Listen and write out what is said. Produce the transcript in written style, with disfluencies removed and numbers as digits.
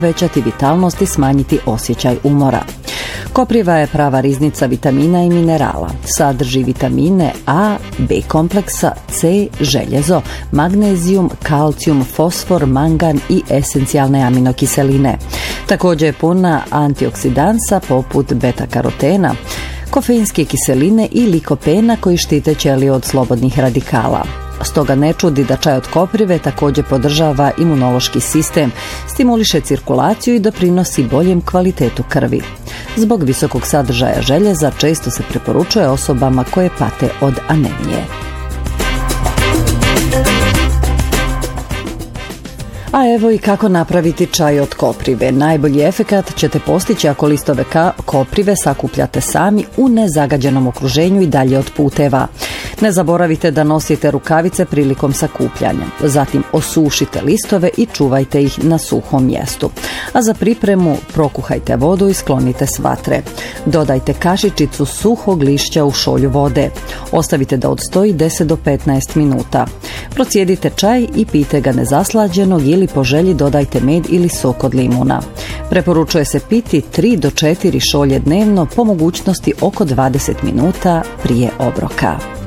povećati vitalnost i smanjiti osjećaj umora. Kopriva je prava riznica vitamina i minerala. Sadrži vitamine A, B kompleksa, C, željezo, magnezijum, kalcijum, fosfor, mangan i esencijalne aminokiseline. Također je puna antioksidansa poput beta-karotena, kofeinske kiseline i likopena koji štite ćeliju od slobodnih radikala. Stoga ne čudi da čaj od koprive također podržava imunološki sistem, stimuliše cirkulaciju i doprinosi boljem kvalitetu krvi. Zbog visokog sadržaja željeza često se preporučuje osobama koje pate od anemije. A evo i kako napraviti čaj od koprive. Najbolji efekat ćete postići ako listove koprive sakupljate sami u nezagađenom okruženju i dalje od puteva. Ne zaboravite da nosite rukavice prilikom sakupljanja. Zatim osušite listove i čuvajte ih na suhom mjestu. A za pripremu prokuhajte vodu i sklonite s vatre. Dodajte kašičicu suhog lišća u šolju vode. Ostavite da odstoji 10 do 15 minuta. Procijedite čaj i pijte ga nezaslađenog ili po želji dodajte med ili sok od limuna. Preporučuje se piti 3 do 4 šolje dnevno, po mogućnosti oko 20 minuta prije obroka.